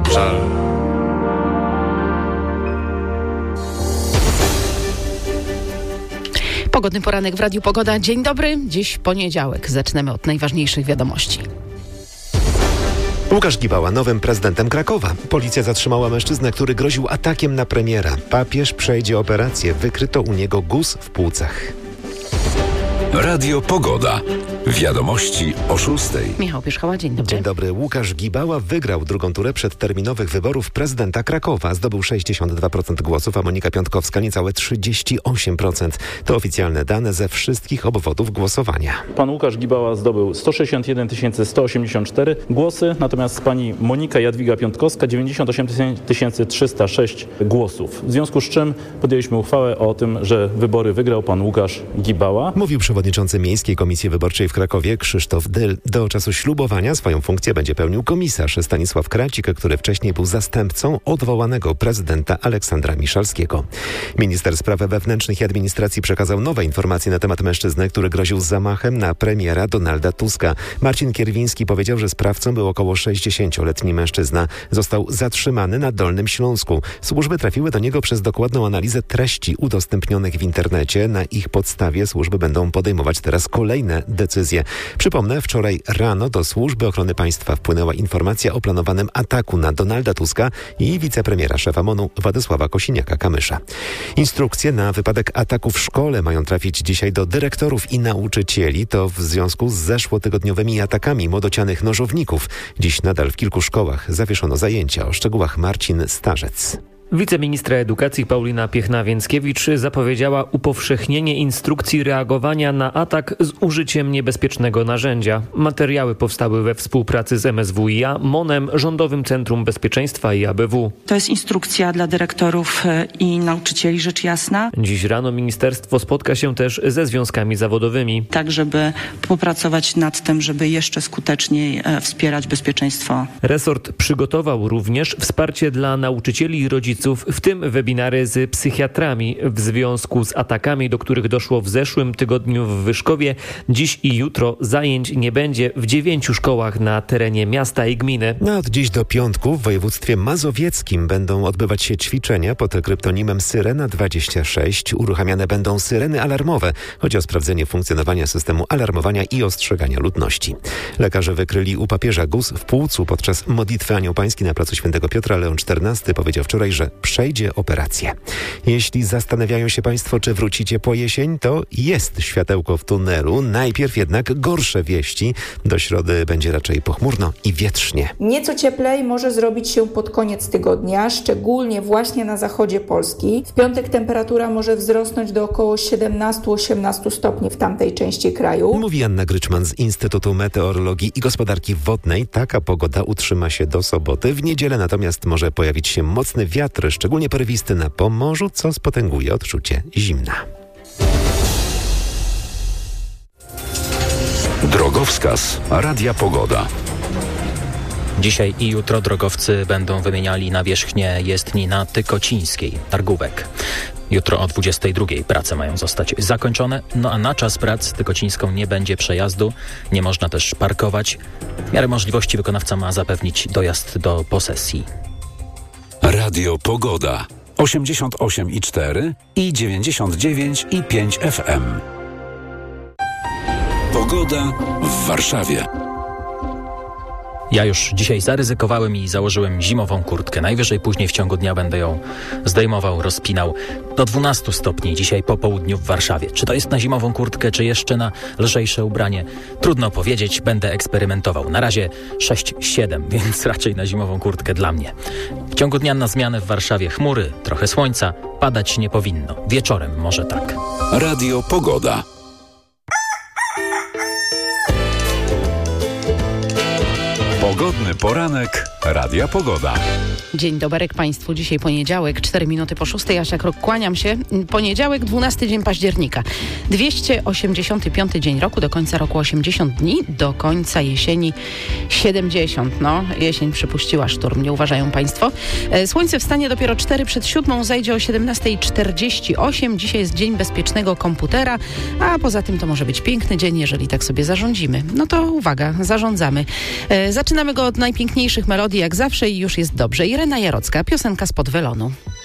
Żal. Pogodny poranek w Radiu Pogoda. Dzień dobry. Dziś poniedziałek. Zaczynamy od najważniejszych wiadomości. Łukasz Gibała nowym prezydentem Krakowa. Policja zatrzymała mężczyznę, który groził atakiem na premiera. Papież przejdzie operację. Wykryto u niego guz w płucach. Radio Pogoda. Wiadomości o 6:00. Michał Pierzchała, dzień dobry. Dzień dobry. Łukasz Gibała wygrał drugą turę przedterminowych wyborów prezydenta Krakowa. Zdobył 62% głosów, a Monika Piątkowska niecałe 38%. To oficjalne dane ze wszystkich obwodów głosowania. Pan Łukasz Gibała zdobył 161 184 głosy, natomiast pani Monika Jadwiga Piątkowska 98 306 głosów. W związku z czym podjęliśmy uchwałę o tym, że wybory wygrał pan Łukasz Gibała. Mówił przewodniczący Miejskiej Komisji Wyborczej w Krakowie Krzysztof Dyl. Do czasu ślubowania swoją funkcję będzie pełnił komisarz Stanisław Kracik, który wcześniej był zastępcą odwołanego prezydenta Aleksandra Miszalskiego. Minister Spraw Wewnętrznych i Administracji przekazał nowe informacje na temat mężczyzny, który groził zamachem na premiera Donalda Tuska. Marcin Kierwiński powiedział, że sprawcą był około 60-letni mężczyzna. Został zatrzymany na Dolnym Śląsku. Służby trafiły do niego przez dokładną analizę treści udostępnionych w internecie. Na ich podstawie służby będą podejmować teraz kolejne decyzje. Przypomnę, wczoraj rano do Służby Ochrony Państwa wpłynęła informacja o planowanym ataku na Donalda Tuska i wicepremiera szefa MON-u Władysława Kosiniaka-Kamysza. Instrukcje na wypadek ataku w szkole mają trafić dzisiaj do dyrektorów i nauczycieli. To w związku z zeszłotygodniowymi atakami młodocianych nożowników. Dziś nadal w kilku szkołach zawieszono zajęcia. O szczegółach Marcin Starzec. Wiceministra edukacji Paulina Piechna-Więckiewicz zapowiedziała upowszechnienie instrukcji reagowania na atak z użyciem niebezpiecznego narzędzia. Materiały powstały we współpracy z MSWiA, MON-em, Rządowym Centrum Bezpieczeństwa i ABW. To jest instrukcja dla dyrektorów i nauczycieli, rzecz jasna. Dziś rano ministerstwo spotka się też ze związkami zawodowymi. Tak, żeby popracować nad tym, żeby jeszcze skuteczniej wspierać bezpieczeństwo. Resort przygotował również wsparcie dla nauczycieli i rodziców, w tym webinary z psychiatrami w związku z atakami, do których doszło w zeszłym tygodniu w Wyszkowie. Dziś i jutro zajęć nie będzie w 9 szkołach na terenie miasta i gminy. Od dziś do piątku w województwie mazowieckim będą odbywać się ćwiczenia pod kryptonimem Syrena 26. Uruchamiane będą syreny alarmowe. Chodzi o sprawdzenie funkcjonowania systemu alarmowania i ostrzegania ludności. Lekarze wykryli u papieża guz w płucu podczas modlitwy Anioł Pański na placu Świętego Piotra. Leon XIV powiedział wczoraj, że przejdzie operację. Jeśli zastanawiają się Państwo, czy wrócicie po jesień, to jest światełko w tunelu. Najpierw jednak gorsze wieści. Do środy będzie raczej pochmurno i wietrznie. Nieco cieplej może zrobić się pod koniec tygodnia, szczególnie właśnie na zachodzie Polski. W piątek temperatura może wzrosnąć do około 17-18 stopni w tamtej części kraju. Mówi Anna Gryczman z Instytutu Meteorologii i Gospodarki Wodnej. Taka pogoda utrzyma się do soboty. W niedzielę natomiast może pojawić się mocny wiatr, szczególnie porywisty na Pomorzu, co spotęguje odczucie zimna. Drogowskaz Radia Pogoda. Dzisiaj i jutro drogowcy będą wymieniali nawierzchnię jezdni na Tykocińskiej, Targówek. Jutro o 22:00 prace mają zostać zakończone, a na czas prac Tykocińską nie będzie przejazdu, nie można też parkować. W miarę możliwości wykonawca ma zapewnić dojazd do posesji. Radio Pogoda. 88,4 i 99,5 FM. Pogoda w Warszawie. Ja już dzisiaj zaryzykowałem i założyłem zimową kurtkę. Najwyżej później w ciągu dnia będę ją zdejmował, rozpinał. Do 12 stopni dzisiaj po południu w Warszawie. Czy to jest na zimową kurtkę, czy jeszcze na lżejsze ubranie? Trudno powiedzieć, będę eksperymentował. Na razie 6-7, więc raczej na zimową kurtkę dla mnie. W ciągu dnia na zmianę w Warszawie chmury, trochę słońca, padać nie powinno. Wieczorem może tak. Radio Pogoda. Pogodny poranek Radia Pogoda. Dzień dobry Państwu. Dzisiaj poniedziałek, 4 minuty po 6. Asia Krok, kłaniam się. Poniedziałek, 12 dzień października. 285 dzień roku, do końca roku 80 dni, do końca jesieni 70. No, jesień przypuściła szturm, nie uważają Państwo? Słońce wstanie dopiero 4 przed 7, zajdzie o 17:48. Dzisiaj jest dzień bezpiecznego komputera, a poza tym to może być piękny dzień, jeżeli tak sobie zarządzimy. No to uwaga, zarządzamy. Zaczynamy go od najpiękniejszych melodii, jak zawsze i już jest dobrze. Irena Jarocka, piosenka spod welonu.